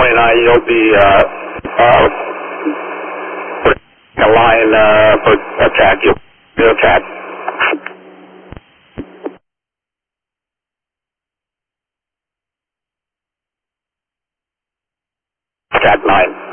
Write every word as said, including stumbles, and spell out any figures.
twenty-nine, you'll be uh, uh, putting a line uh, for attack. You'll, you'll attack. Attack nine.